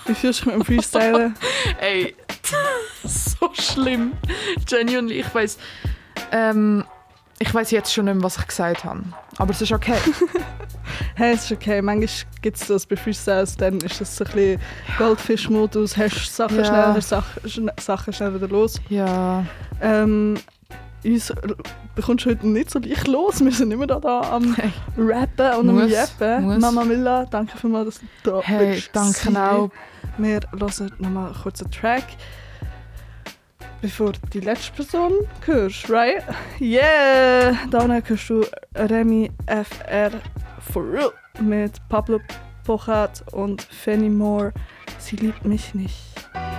Wie fühlst du dich mit dem Freestylen? Ey, so schlimm. Genuinely, ich weiss jetzt schon nicht mehr, was ich gesagt habe. Aber es ist okay. Hey, es ist okay. Manchmal gibt es das bei Freestyles, dann ist das so ein bisschen Goldfisch-Modus, hast Sachen Sachen schnell wieder los. Ja. Uns bekommst du heute nicht so leicht los. Wir sind nicht mehr da am Rappen und am Jeppen. Mama Milla, danke vielmals, dass du da bist. Danke auch. Wir hören nochmal kurz einen Track, bevor du die letzte Person hörst, right? Yeah! Dann hörst du Remy FR For Real mit Pablo Pochat und Fanny Moore. Sie liebt mich nicht.